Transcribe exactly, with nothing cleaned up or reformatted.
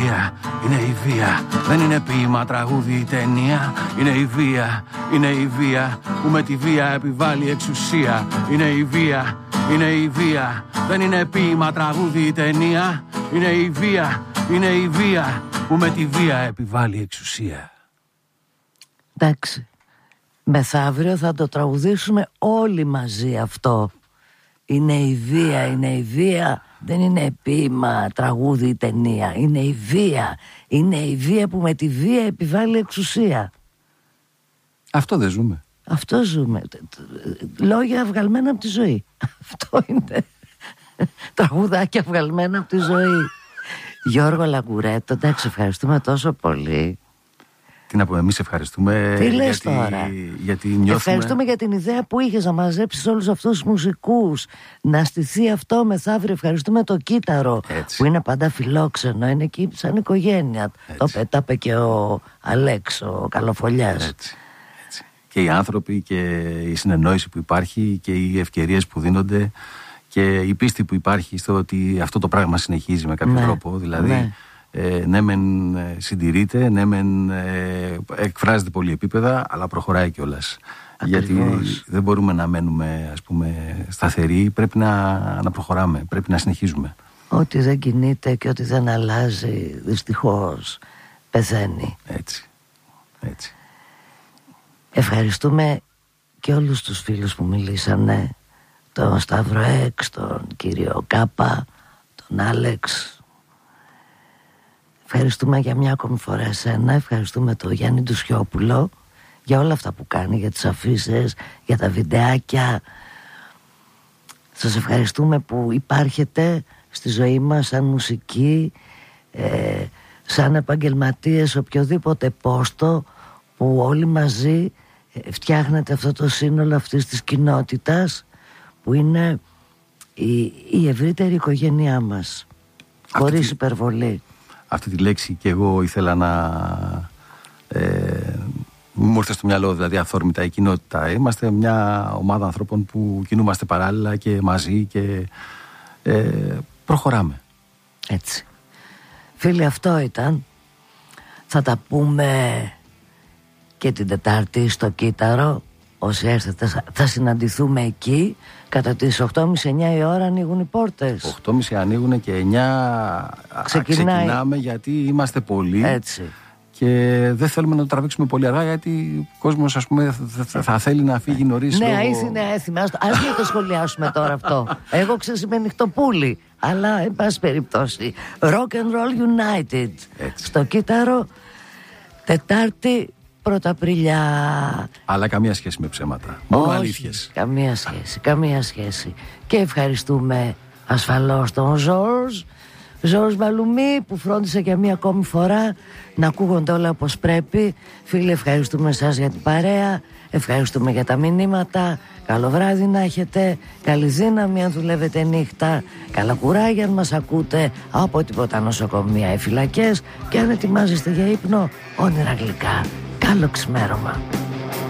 βία, είναι η βία. Δεν είναι ποίημα, τραγούδι ή ταινία. Είναι η βία, είναι η βία που με τη βία επιβάλλει εξουσία. Είναι η βία, είναι η βία. Δεν είναι ποίημα, τραγούδι ή ταινία. Είναι η βία, είναι η βία που με τη βία επιβάλλει εξουσία. Εντάξει, μεθαύριο θα το τραγουδήσουμε όλοι μαζί αυτό. Είναι η βία, είναι η βία. Δεν είναι ποίημα, τραγούδι ή ταινία. Είναι η βία. Είναι η βία που με τη βία επιβάλλει εξουσία. Αυτό δεν ζούμε. Αυτό ζούμε. Λόγια βγαλμένα από τη ζωή. Αυτό είναι. Τραγουδάκια βγαλμένα από τη ζωή. Γιώργο Λαγκουρέτο, εντάξει, ευχαριστούμε τόσο πολύ. Τι να πούμε, εμείς ευχαριστούμε. Τι λες γιατί, τώρα? Γιατί νιώθουμε... Ευχαριστούμε για την ιδέα που είχες να μαζέψεις όλους αυτούς τους μουσικούς. Να στηθεί αυτό μεθαύριο. Ευχαριστούμε το Κύτταρο. Έτσι. Που είναι πάντα φιλόξενο. Είναι εκεί σαν οικογένεια. Έτσι. Το πέταπε και ο Αλέξ, ο Καλοφολιάς. Έτσι. Έτσι. Και οι άνθρωποι και η συνεννόηση που υπάρχει και οι ευκαιρίες που δίνονται και η πίστη που υπάρχει στο ότι αυτό το πράγμα συνεχίζει με κάποιο ναι. τρόπο. Δηλαδή... Ναι. Ε, ναι μεν συντηρείται, ναι μεν ε, εκφράζεται πολύ επίπεδα, αλλά προχωράει κιόλας. Γιατί δεν μπορούμε να μένουμε, ας πούμε, σταθεροί, πρέπει να, να προχωράμε, πρέπει να συνεχίζουμε. Ό,τι δεν κινείται και ό,τι δεν αλλάζει, δυστυχώς πεθαίνει. Έτσι, έτσι. Ευχαριστούμε και όλους τους φίλους που μιλήσανε, τον Σταύρο Έξ, τον κύριο Κάπα, τον Άλεξ. Ευχαριστούμε για μια ακόμη φορά εσένα. Ευχαριστούμε τον Γιάννη Ντουσιόπουλο για όλα αυτά που κάνει, για τις αφίσες, για τα βιντεάκια. Σας ευχαριστούμε που υπάρχετε στη ζωή μας σαν μουσική, ε, σαν επαγγελματίες, οποιοδήποτε πόστο, που όλοι μαζί ε, φτιάχνετε αυτό το σύνολο αυτής της κοινότητας που είναι η, η ευρύτερη οικογένειά μας. Αυτή χωρίς τη... υπερβολή. Αυτή τη λέξη και εγώ ήθελα να... Ε, μου ήρθε στο μυαλό, δηλαδή αυθόρμητα η κοινότητα. Είμαστε μια ομάδα ανθρώπων που κινούμαστε παράλληλα και μαζί και ε, προχωράμε. Έτσι. Φίλοι, αυτό ήταν. Θα τα πούμε και την Τετάρτη στο Κύτταρο. Όσοι έρθετε θα συναντηθούμε εκεί. Κατά τις οκτώ και μισή εννιά η ώρα ανοίγουν οι πόρτες. οκτώ και μισή ανοίγουν και εννιά ξεκινάμε, γιατί είμαστε πολλοί. Έτσι. Και δεν θέλουμε να το τραβήξουμε πολύ αργά, γιατί ο κόσμος, ας πούμε, θα, θα θέλει να φύγει νωρίς. Ναι, λόγω... είσαι είναι έθιμη. Ας μην το σχολιάσουμε τώρα αυτό. Εγώ ξέρω είμαι νυχτοπούλη. Αλλά, εν πάση περιπτώσει, Rock and Roll United. Έτσι. Στο Κύτταρο, Τετάρτη, Πρωταπριλιά. Αλλά καμία σχέση με ψέματα. Μόνο όχι, αλήθειες. Καμία σχέση, καμία σχέση. Και ευχαριστούμε ασφαλώς τον Ζορζ Ζορζ Μπαλουμή που φρόντισε για μία ακόμη φορά να ακούγονται όλα όπως πρέπει. Φίλοι, ευχαριστούμε εσάς για την παρέα. Ευχαριστούμε για τα μηνύματα. Καλό βράδυ να έχετε. Καλή δύναμη αν δουλεύετε νύχτα. Καλά κουράγια αν μας ακούτε από τίποτα νοσοκομεία ή φυλακές. Και αν ετοιμάζεστε για ύπνο, όνειρα γλυκά. Καλό ξημέρωμα.